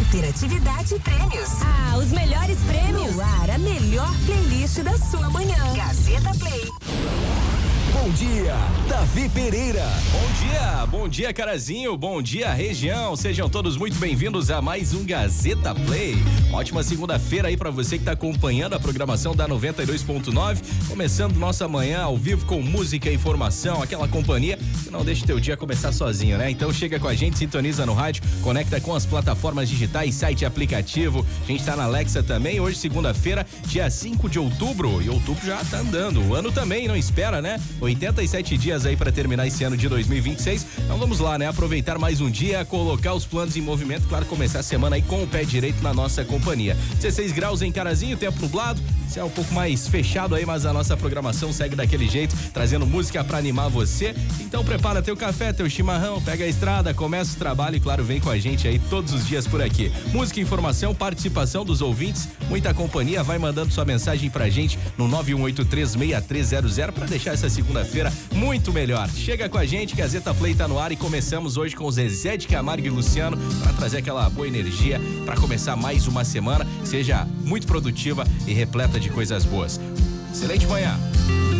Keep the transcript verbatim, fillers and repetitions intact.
Interatividade e prêmios. Ah, os melhores prêmios. No ar, a melhor playlist da sua manhã. Gazeta Play. Bom dia, Davi Pereira. Bom dia, bom dia, Carazinho, bom dia, região. Sejam todos muito bem-vindos a mais um Gazeta Play. Uma ótima segunda-feira aí pra você que tá acompanhando a programação da noventa e dois ponto nove. Começando nossa manhã ao vivo com música e informação, aquela companhia que não deixa teu dia começar sozinho, né? Então chega com a gente, sintoniza no rádio, conecta com as plataformas digitais, site e aplicativo. A gente tá na Alexa também. Hoje, segunda-feira, dia cinco de outubro. E outubro já tá andando. O ano também não espera, né? oitenta e sete dias aí para terminar esse ano de dois mil e vinte e seis. Então vamos lá, né? Aproveitar mais um dia, colocar os planos em movimento, claro, começar a semana aí com o pé direito na nossa companhia. dezesseis graus em Carazinho, tempo nublado, céu um pouco mais fechado aí, mas a nossa programação segue daquele jeito, trazendo música para animar você. Então prepara teu café, teu chimarrão, pega a estrada, começa o trabalho e claro, vem com a gente aí todos os dias por aqui. Música, informação, participação dos ouvintes, muita companhia, vai mandando sua mensagem pra gente no nove um oito três, seis três zero zero para deixar essa segunda-feira muito melhor. Chega com a gente, Gazeta Play tá no ar e começamos hoje com Zezé de Camargo e Luciano para trazer aquela boa energia para começar mais uma semana, seja muito produtiva e repleta de coisas boas. Excelente manhã.